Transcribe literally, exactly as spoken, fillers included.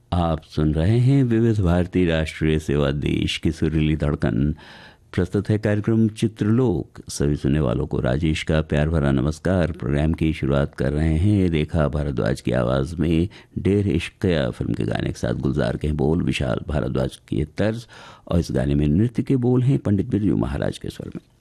आप सुन रहे हैं विविध भारती राष्ट्रीय सेवा देश की सुरीली धड़कन। प्रस्तुत है कार्यक्रम चित्रलोक। सभी सुनने वालों को राजेश का प्यार भरा नमस्कार। प्रोग्राम की शुरुआत कर रहे हैं रेखा भारद्वाज की आवाज़ में डेर इश्क फिल्म के गाने के साथ। गुलजार के बोल विशाल भारद्वाज की तर्ज और इस गाने में नृत्य के बोल हैं पंडित बिरजू महाराज के स्वर में।